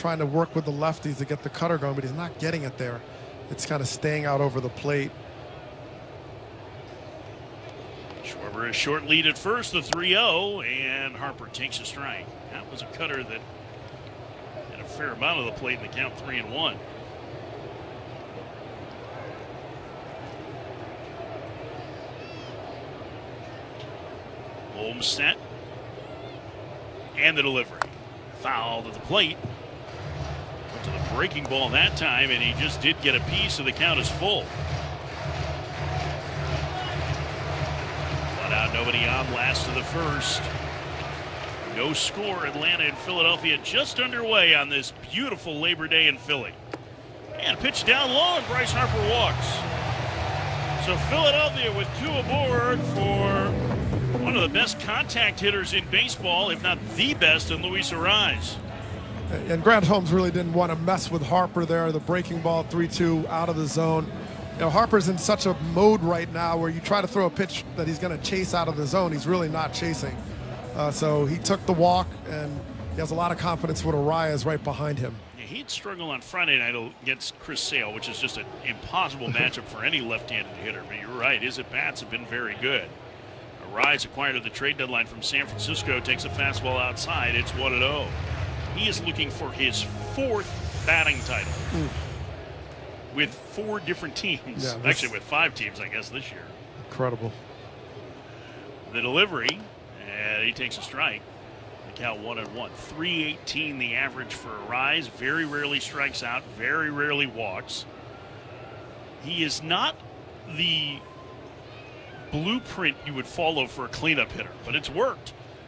trying to work with the lefties to get the cutter going, but he's not getting it there. It's kind of staying out over the plate. Schwarber a short lead at first, the 3-0, and Harper takes a strike. That was a cutter that had a fair amount of the plate in the count, 3-1. Holmes set. And the delivery. Fouled at the plate. Went to the breaking ball that time, and he just did get a piece, so the count is full. One out, nobody on, last of the first. No score. Atlanta and Philadelphia just underway on this beautiful Labor Day in Philly. And pitch down low, and Bryce Harper walks. So Philadelphia with 2 aboard for one of the best contact hitters in baseball, if not the best, in Luis Arraez. And Grant Holmes really didn't want to mess with Harper there. The breaking ball, 3-2, out of the zone. You know, Harper's in such a mode right now where you try to throw a pitch that he's going to chase out of the zone. He's really not chasing. So he took the walk, and he has a lot of confidence with Arraez right behind him. Yeah, he'd struggle on Friday night against Chris Sale, which is just an impossible matchup for any left-handed hitter. But you're right, his at-bats have been very good. Arraez, acquired at the trade deadline from San Francisco, takes a fastball outside. It's 1-0. He is looking for his 4th batting title with 4 different teams. Yeah, actually, with 5 teams, I guess, this year. Incredible. The delivery, and he takes a strike. The count 1-1. 318 the average for Arraez. Very rarely strikes out, very rarely walks. He is not the blueprint you would follow for a cleanup hitter, but it's worked.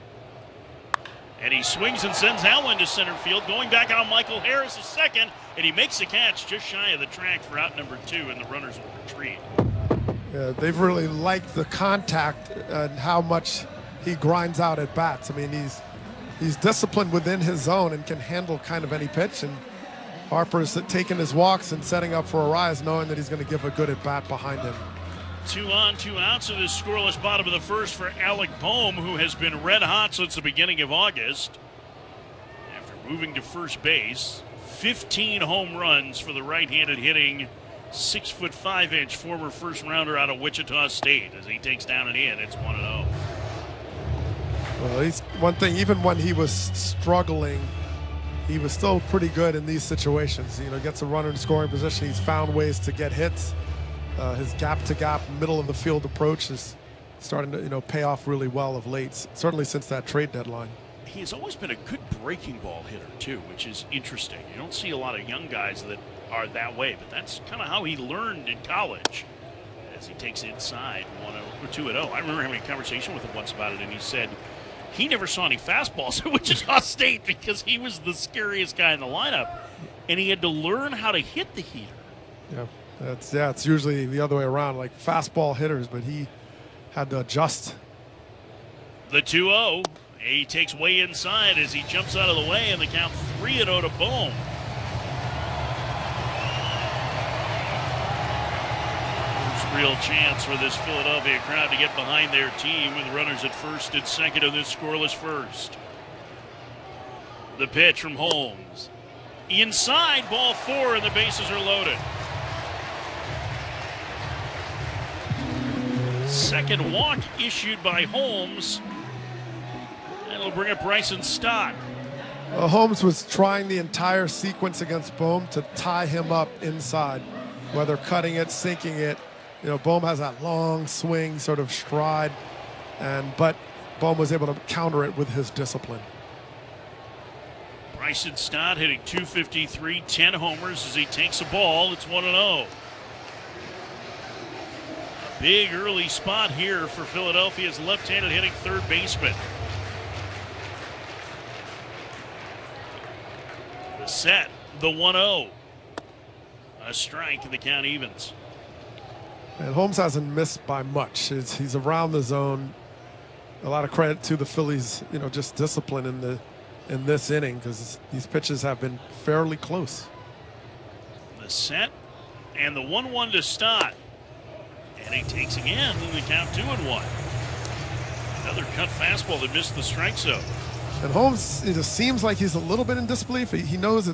And he swings and sends that one to center field, going back on Michael Harris, a second, and he makes the catch just shy of the track for out number 2, and the runners will retreat. Yeah, they've really liked the contact and how much he grinds out at bats. I mean, he's disciplined within his zone and can handle kind of any pitch, and Harper's taking his walks and setting up for Arraez, knowing that he's going to give a good at bat behind him. 2 on, 2 out, so this scoreless bottom of the first for Alec Bohm, who has been red hot since the beginning of August. After moving to first base, 15 home runs for the right-handed hitting 6'5" former first rounder out of Wichita State. As he takes down and in, it's 1-0. Well, he's one thing, even when he was struggling, he was still pretty good in these situations. You know, gets a runner in scoring position. He's found ways to get hits. His gap-to-gap, middle-of-the-field approach is starting to, pay off really well of late, certainly since that trade deadline. He has always been a good breaking ball hitter, too, which is interesting. You don't see a lot of young guys that are that way, but that's kind of how he learned in college. As he takes inside 2-0. I remember having a conversation with him once about it, and he said he never saw any fastballs at Wichita State because he was the scariest guy in the lineup, and he had to learn how to hit the heater. Yeah. It's usually the other way around, like fastball hitters, but he had to adjust. The 2-0. He takes way inside as he jumps out of the way, and the count 3-0 to Bohm. There's real chance for this Philadelphia crowd to get behind their team with runners at first and second in this scoreless first. The pitch from Holmes. Inside, ball 4, and the bases are loaded. Second walk issued by Holmes. And it'll bring up Bryson Stott. Holmes was trying the entire sequence against Bohm to tie him up inside, whether cutting it, sinking it. Bohm has that long swing, sort of stride, but Bohm was able to counter it with his discipline. Bryson Stott hitting .253, 10 homers as he takes a ball. It's 1-0. Big early spot here for Philadelphia's left-handed hitting third baseman. The set, the 1-0. A strike, and the count evens. And Holmes hasn't missed by much. He's around the zone. A lot of credit to the Phillies, just discipline in this inning, because these pitches have been fairly close. The set, and the 1-1 to Stott. And he takes again, and the count 2-1. Another cut fastball that missed the strike zone. And Holmes, it just seems like he's a little bit in disbelief. He knows